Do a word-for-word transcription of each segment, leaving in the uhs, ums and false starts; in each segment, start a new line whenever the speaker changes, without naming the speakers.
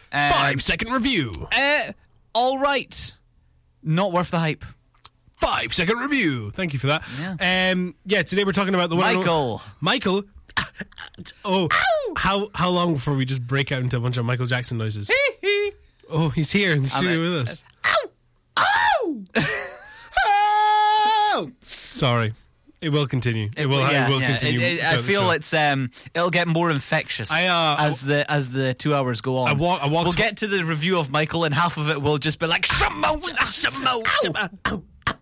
Um,
Five second review.
Uh, all right. Not worth the hype.
Five second review. Thank you for that.
Yeah.
Um, yeah, today we're talking about the one.
Michael.
Michael. Oh, Ow! how how long before we just break out into a bunch of Michael Jackson noises? Oh, he's here in the studio with us. Ow! Ow! Oh! Sorry. It will continue. It will.
Yeah,
it will
yeah.
continue.
It, it, I feel it's um, it'll get more infectious
I, uh,
as the as the two hours go on.
I walk, I walked
we'll get to the review of Michael, and half of it will just be like Shamo, Shamo, Shamo.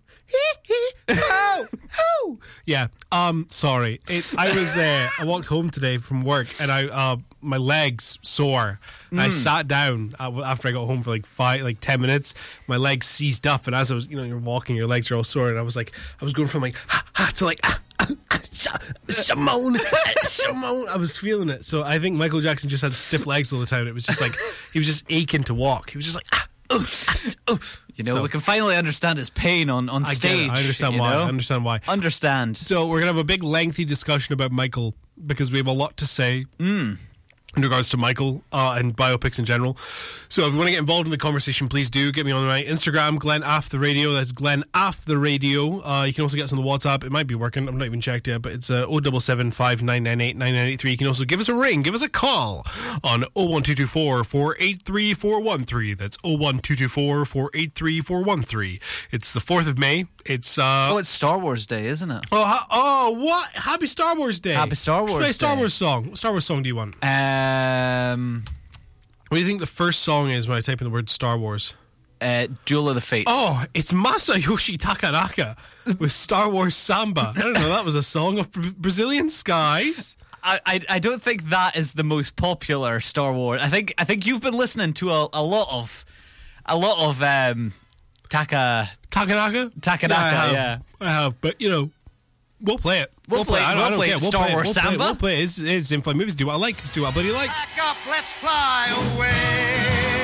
oh, oh. Yeah. Um. Sorry. It's. I was. Uh, I walked home today from work, and I. Uh, my legs sore. And mm. I sat down uh, after I got home for like five, like ten minutes. My legs seized up, and as I was, you know, you're walking, your legs are all sore, and I was like, I was going from like ha, ha, to like ah, ah, ah, Shimon, Shimon. I was feeling it. So I think Michael Jackson just had stiff legs all the time. It was just like he was just aching to walk. He was just like ah. Oof, oof.
You know,
so,
we can finally understand his pain on, on
I
stage.
I understand why.
Know?
I understand why.
Understand.
So we're going to have a big, lengthy discussion about Michael because we have a lot to say
mm.
in regards to Michael uh, and biopics in general. So if you want to get involved in the conversation, please do. Get me on my Instagram, Glenn Aff the Radio. That's Glenn Aff the Radio. Uh, you can also get us on the WhatsApp. It might be working. I've not even checked yet, but it's uh, oh seven seven, five nine nine eight, nine nine eight three. You can also give us a ring. Give us a call on oh one two two four, four eight three, four one three. That's oh one two two four, four eight three, four one three. It's the fourth of May. It's uh,
oh, it's Star Wars Day, isn't it?
Oh, ha- oh, what? Happy Star Wars Day!
Happy Star Wars
Just play a Star
Day.
Wars song. What Star Wars song do you want?
Um,
what do you think the first song is when I type in the word Star Wars?
Uh, Duel of the Fates.
Oh, it's Masayoshi Takanaka with Star Wars Samba. I don't know. That was a song of Bra- Brazilian skies.
I, I I don't think that is the most popular Star Wars. I think I think you've been listening to a, a lot of a lot of um, Taka
Takanaka.
Takanaka.
Yeah, I have.
Yeah,
I have. But you know, we'll play it.
We'll, we'll play.
I don't,
we'll
I don't
play
care. We'll
Star
play it.
Wars
We'll
Samba.
Play it. We'll play it. It's, it's in-flight movies. Do what I like. Do what I bloody like.
Back up. Let's fly away.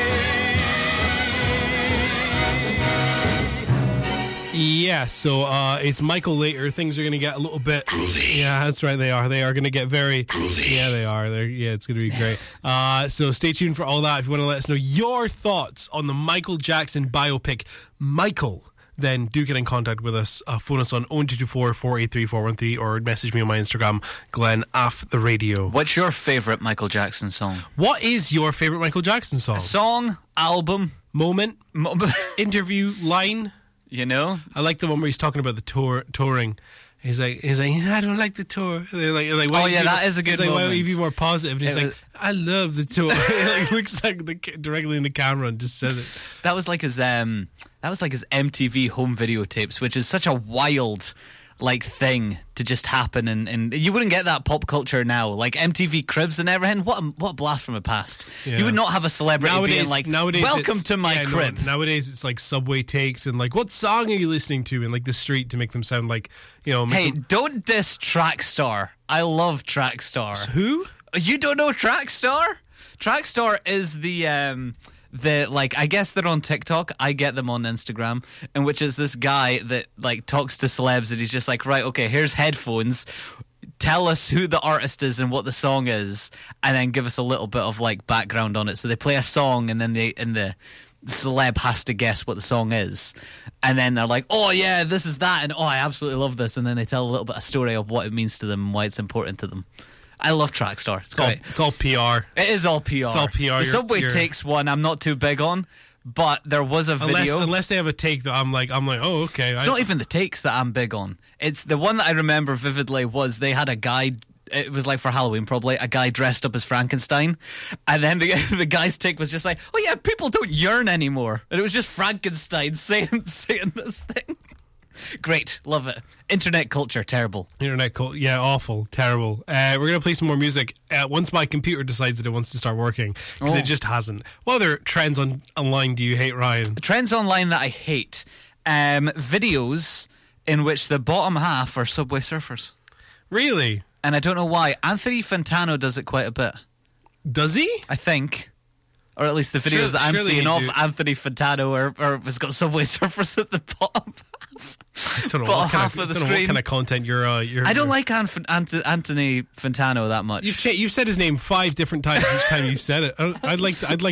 Yeah, so uh, it's Michael later. Things are going to get a little bit... Groovy. Yeah, that's right, they are. They are going to get very... Groovy. Yeah, they are. They're, yeah, it's going to be great. uh, so stay tuned for all that. If you want to let us know your thoughts on the Michael Jackson biopic, Michael, then do get in contact with us. Uh, phone us on oh one two two four, four eight three, four one three or message me on my Instagram, Glenn Aff the Radio.
What's your favourite Michael Jackson song?
What is your favourite Michael Jackson song?
A song, album,
moment,
Mo-
interview, line...
You know,
I like the one where he's talking about the tour touring. He's like, he's like, I don't like the tour. They're like, like,
oh yeah, that is a good.
He's like,
moment.
why don't you be more positive? And he's
it
like,
was,
I love the tour. He like looks like the, directly in the camera and just says it.
That was like his um, that was like his M T V home videotapes, which is such a wild like thing to just happen, and, and you wouldn't get that pop culture now, like M T V Cribs and everything. What a, what a blast from the past. Yeah. You would not have a celebrity nowadays, being like, nowadays welcome to my yeah, crib.
No, nowadays it's like subway takes and like, what song are you listening to in like the street to make them sound like, you know.
Hey,
them...
don't diss Trackstar. I love Trackstar.
Who?
You don't know Trackstar? Trackstar is the um the like I guess they're on TikTok. I get them on Instagram, in which is this guy that like talks to celebs, and he's just like, right, okay, here's headphones. Tell us who the artist is and what the song is, and then give us a little bit of like background on it. So they play a song, and then they and the celeb has to guess what the song is, and then they're like, oh yeah, this is that, and oh, I absolutely love this, and then they tell a little bit of story of what it means to them and why it's important to them. I love Trackstar. It's,
it's
great.
All, it's all P R.
It is all P R.
It's all P R.
The
you're,
Subway
you're...
takes one I'm not too big on, but there was a
unless,
video.
Unless they have a take that I'm like, I'm like, oh, okay.
It's
I...
not even the takes that I'm big on. It's the one that I remember vividly was they had a guy. It was like for Halloween, probably a guy dressed up as Frankenstein, and then the the guy's take was just like, "Oh yeah, people don't yearn anymore," and it was just Frankenstein saying saying this thing. Great, love it. Internet culture, terrible.
Internet culture, yeah, awful, terrible. Uh, we're gonna play some more music uh, once my computer decides that it wants to start working, because oh. it just hasn't. What other trends on online do you hate, Ryan?
Trends online that I hate: um, videos in which the bottom half are Subway Surfers.
Really?
And I don't know why. Anthony Fantano does it quite a bit.
Does he?
I think. Or at least the videos
Sure,
that I'm seeing of
do.
Anthony Fantano or, or has got Subway Surfers at the bottom half.
I don't know,
bottom
what kind,
half
of,
of the
don't know
screen.
what kind of content you're... Uh, you're
I don't
you're...
like Anf- Ant- Anthony Fantano that much.
You've, cha- you've said his name five different times each time you've said it. I'd like to, I'd like